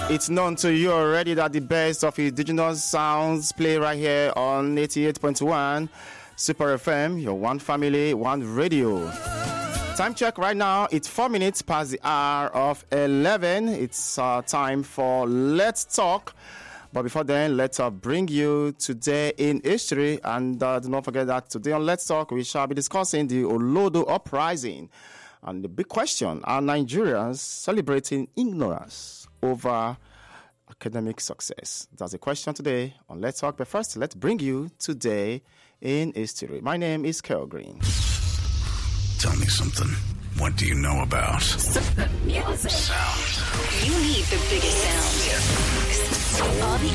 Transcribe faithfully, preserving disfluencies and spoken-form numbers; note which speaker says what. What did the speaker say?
Speaker 1: It's known to you already that the best of indigenous sounds play right here on eighty-eight point one Super F M, your one family, one radio. Time check right now, it's four minutes past the hour of eleven. It's uh, time for Let's Talk. But before then, let's uh, bring you today in history. And uh, do not forget that today on Let's Talk, we shall be discussing the Olodo Uprising. And the big question, are Nigerians celebrating ignorance over academic success? That's the question today on Let's Talk. But first, let's bring you today in history. My name is Kel Green.
Speaker 2: Tell me something. What do you know about
Speaker 3: Music.
Speaker 2: sound?
Speaker 3: You need the biggest sound. All the